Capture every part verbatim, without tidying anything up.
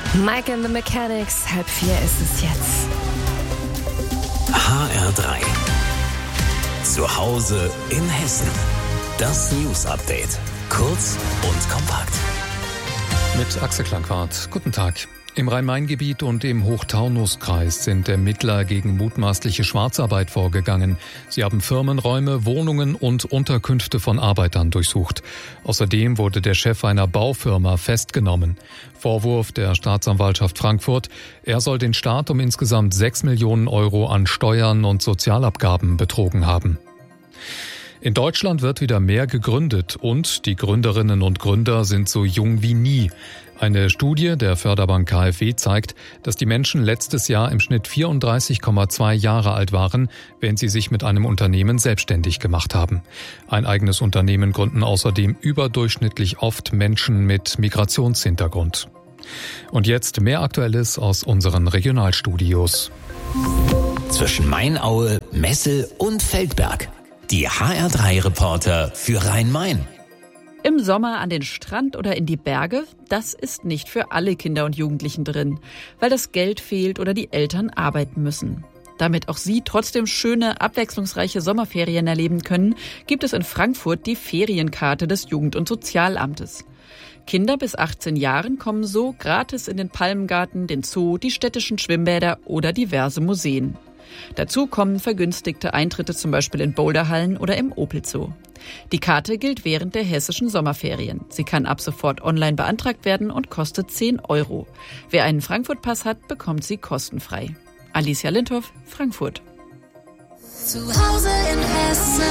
Mike and the Mechanics, halb vier ist es jetzt. H R drei. Zu Hause in Hessen. Das News Update. Kurz und kompakt. Mit Axel Klangquart. Guten Tag. Im Rhein-Main-Gebiet und im Hochtaunuskreis sind Ermittler gegen mutmaßliche Schwarzarbeit vorgegangen. Sie haben Firmenräume, Wohnungen und Unterkünfte von Arbeitern durchsucht. Außerdem wurde der Chef einer Baufirma festgenommen. Vorwurf der Staatsanwaltschaft Frankfurt: Er soll den Staat um insgesamt sechs Millionen Euro an Steuern und Sozialabgaben betrogen haben. In Deutschland wird wieder mehr gegründet und die Gründerinnen und Gründer sind so jung wie nie. Eine Studie der Förderbank K f W zeigt, dass die Menschen letztes Jahr im Schnitt vierunddreißig Komma zwei Jahre alt waren, wenn sie sich mit einem Unternehmen selbstständig gemacht haben. Ein eigenes Unternehmen gründen außerdem überdurchschnittlich oft Menschen mit Migrationshintergrund. Und jetzt mehr Aktuelles aus unseren Regionalstudios. Zwischen Mainaue, Messel und Feldberg. Die H R drei Reporter für Rhein-Main. Im Sommer an den Strand oder in die Berge, das ist nicht für alle Kinder und Jugendlichen drin, weil das Geld fehlt oder die Eltern arbeiten müssen. Damit auch sie trotzdem schöne, abwechslungsreiche Sommerferien erleben können, gibt es in Frankfurt die Ferienkarte des Jugend- und Sozialamtes. Kinder bis achtzehn Jahren kommen so gratis in den Palmengarten, den Zoo, die städtischen Schwimmbäder oder diverse Museen. Dazu kommen vergünstigte Eintritte zum Beispiel in Boulderhallen oder im Opel Zoo. Die Karte gilt während der hessischen Sommerferien. Sie kann ab sofort online beantragt werden und kostet zehn Euro. Wer einen Frankfurt-Pass hat, bekommt sie kostenfrei. Alicia Lindhoff, Frankfurt. Zu Hause in Hessen.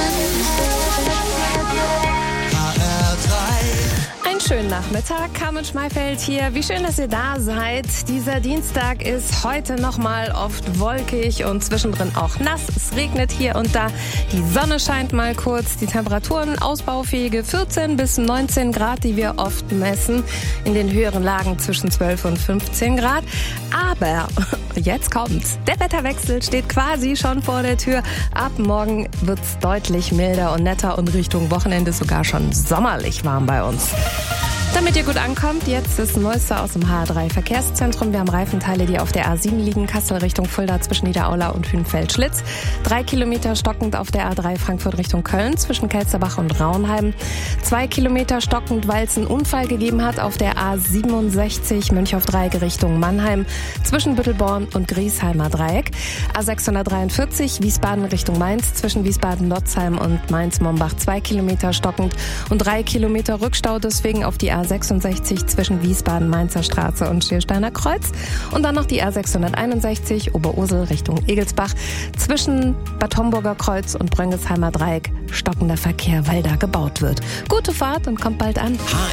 H R drei. Einen schönen Nachmittag, Carmen Schmeifeld hier. Wie schön, dass ihr da seid. Dieser Dienstag ist heute nochmal oft wolkig und zwischendrin auch nass. Es regnet hier und da. Die Sonne scheint mal kurz. Die Temperaturen ausbaufähige vierzehn bis neunzehn Grad, die wir oft messen. In den höheren Lagen zwischen zwölf und fünfzehn Grad. Aber jetzt kommt's. Der Wetterwechsel steht quasi schon vor der Tür. Ab morgen wird's deutlich milder und netter und Richtung Wochenende sogar schon sommerlich warm bei uns. Damit ihr gut ankommt, jetzt das Neueste aus dem H R drei Verkehrszentrum. Wir haben Reifenteile, die auf der A sieben liegen, Kassel Richtung Fulda zwischen Niederaula und Hünfeld-Schlitz. Drei Kilometer stockend auf der A drei Frankfurt Richtung Köln zwischen Kelsterbach und Raunheim. Zwei Kilometer stockend, weil es einen Unfall gegeben hat auf der A siebenundsechzig Mönchhof-Dreieck Richtung Mannheim zwischen Büttelborn und Griesheimer Dreieck. A sechshundertdreiundvierzig Wiesbaden Richtung Mainz zwischen Wiesbaden-Lotzheim und Mainz-Mombach. Zwei Kilometer stockend und drei Kilometer Rückstau deswegen auf die A sechsundsechzig zwischen Wiesbaden-Mainzer Straße und Schiersteiner Kreuz. Und dann noch die A sechshunderteinundsechzig Oberursel Richtung Egelsbach zwischen Bad Homburger Kreuz und Bröngesheimer Dreieck. Stockender Verkehr, weil da gebaut wird. Gute Fahrt und kommt bald an.